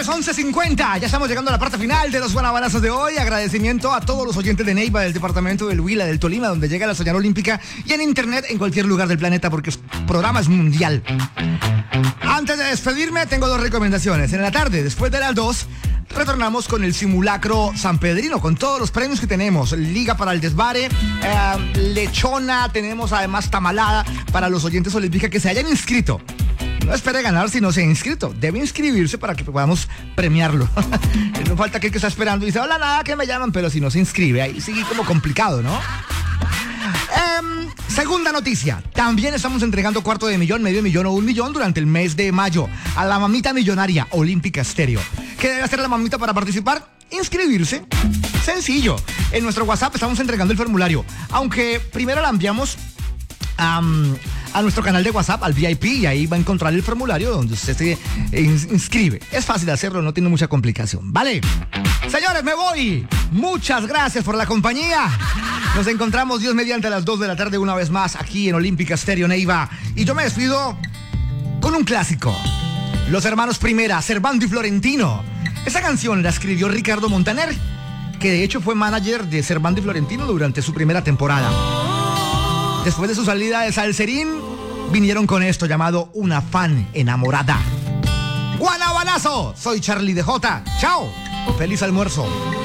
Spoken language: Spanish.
Señores, 11:50. Ya estamos llegando a la parte final de los guanabanazos de hoy. Agradecimiento a todos los oyentes de Neiva, del departamento del Huila, del Tolima, donde llega la señal olímpica, y en internet en cualquier lugar del planeta, porque el programa es mundial. Antes de despedirme, tengo dos recomendaciones. En la tarde, después de las 2, retornamos con el simulacro sanpedrino, con todos los premios que tenemos. Liga para el desvare, lechona, tenemos además tamalada para los oyentes olímpicos que se hayan inscrito. No espere ganar si no se ha inscrito. Debe inscribirse para que podamos premiarlo. No falta aquel que está esperando y dice, hola, nada, que me llaman, pero si no se inscribe, ahí sigue como complicado, ¿no? Segunda noticia. También estamos entregando $250,000, $500,000 o $1,000,000 durante el mes de mayo a la mamita millonaria Olímpica Estéreo. ¿Qué debe hacer la mamita para participar? Inscribirse. Sencillo. En nuestro WhatsApp estamos entregando el formulario. Aunque primero la enviamos a nuestro canal de WhatsApp, al VIP, y ahí va a encontrar el formulario donde usted se inscribe. Es fácil hacerlo, no tiene mucha complicación, ¿vale? Señores, me voy. Muchas gracias por la compañía. Nos encontramos Dios mediante a las 2 de la tarde una vez más aquí en Olímpica Estéreo Neiva. Y yo me despido con un clásico. Los hermanos Primera, Servando y Florentino. Esa canción la escribió Ricardo Montaner, que de hecho fue manager de Servando y Florentino durante su primera temporada. Después de su salida de Salserín, vinieron con esto llamado Una fan enamorada. ¡Guanabanazo! Soy Charlie DJ. ¡Chao! ¡Feliz almuerzo!